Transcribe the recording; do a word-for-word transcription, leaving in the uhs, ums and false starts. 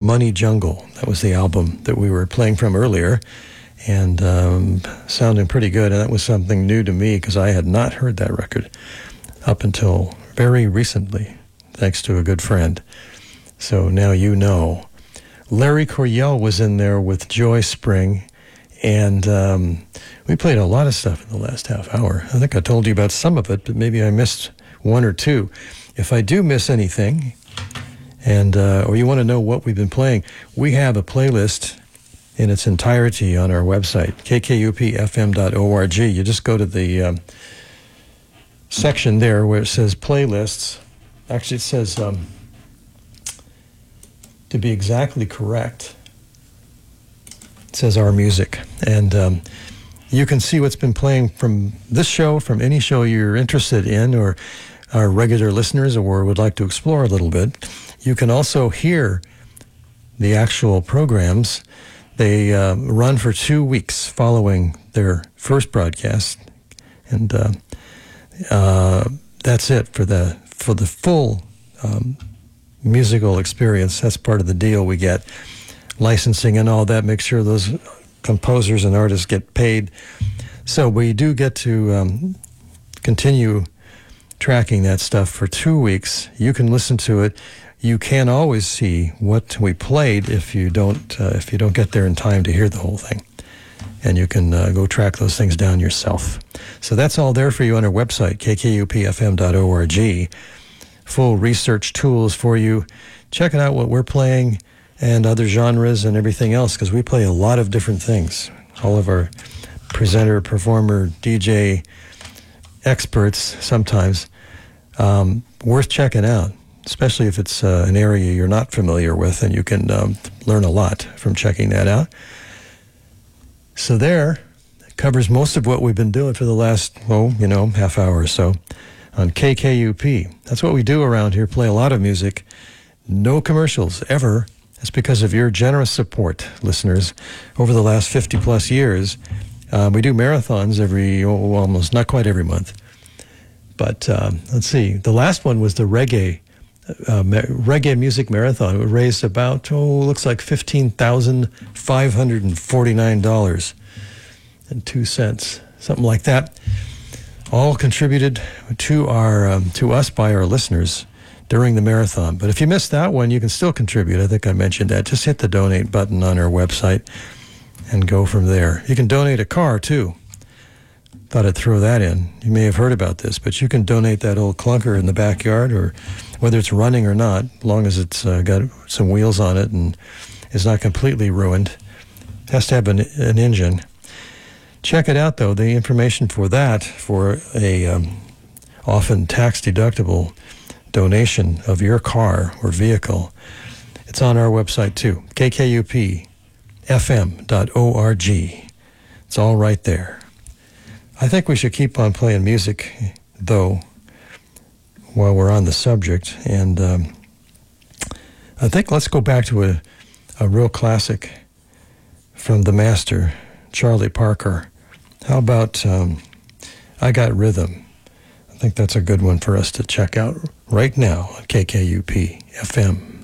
Money Jungle. That was the album that we were playing from earlier, and um, sounding pretty good. And that was something new to me because I had not heard that record up until very recently, thanks to a good friend. So now you know. Larry Coryell was in there with Joy Spring, and um, we played a lot of stuff in the last half hour. I think I told you about some of it, but maybe I missed one or two. If I do miss anything, and uh, or you want to know what we've been playing, we have a playlist in its entirety on our website, k k u p f m dot org. You just go to the um, section there where it says playlists. Actually, it says... Um, to be exactly correct, it says Our Music. And um, you can see what's been playing from this show, from any show you're interested in, or our regular listeners, or would like to explore a little bit. You can also hear the actual programs. They uh, run for two weeks following their first broadcast. And uh, uh, that's it for the, for the full um musical experience. That's part of the deal we get. Licensing and all that, make sure those composers and artists get paid. So we do get to um, continue tracking that stuff for two weeks. You can listen to it. You can always see what we played if you don't uh, if you don't get there in time to hear the whole thing. And you can uh, go track those things down yourself. So that's all there for you on our website, k k u p f m dot org. Full research tools for you, checking out what we're playing and other genres and everything else, because we play a lot of different things. All of our presenter, performer, D J experts sometimes, um, worth checking out, especially if it's uh, an area you're not familiar with, and you can um, learn a lot from checking that out. So there, it covers most of what we've been doing for the last, oh, you know, half hour or so. On K K U P. That's what we do around here, play a lot of music. No commercials, ever. That's because of your generous support, listeners. Over the last fifty plus years, uh, we do marathons every, oh, almost, not quite every month. But um, let's see, the last one was the reggae, uh, reggae music marathon. It raised about, oh, looks like fifteen thousand five hundred forty-nine dollars and two cents, something like that. All contributed to our um, to us by our listeners during the marathon. But if you missed that one, you can still contribute. I think I mentioned that. Just hit the donate button on our website and go from there. You can donate a car, too. Thought I'd throw that in. You may have heard about this, but you can donate that old clunker in the backyard, or whether it's running or not, as long as it's uh, got some wheels on it and is not completely ruined. It has to have an, an engine. Check it out, though. The information for that, for a um, often tax-deductible donation of your car or vehicle, it's on our website, too, k k u p f m dot org. It's all right there. I think we should keep on playing music, though, while we're on the subject. And um, I think let's go back to a, a real classic from the master, Charlie Parker. How about um, I Got Rhythm? I think that's a good one for us to check out right now on K K U P F M.